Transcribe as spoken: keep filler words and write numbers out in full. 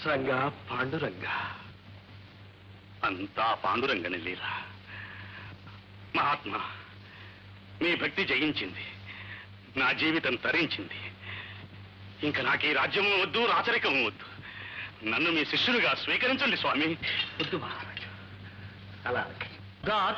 రంగా పాండురంగ, అంతా పాండురంగని లీల. మహాత్మా, మీ భక్తి జయించింది, నా జీవితం తరించింది. ఇంకా నాకు ఈ రాజ్యము వద్దు, రాచరికము వద్దు. నన్ను మీ శిష్యులుగా స్వీకరించండి స్వామి. వద్దు మహారాజు, అలా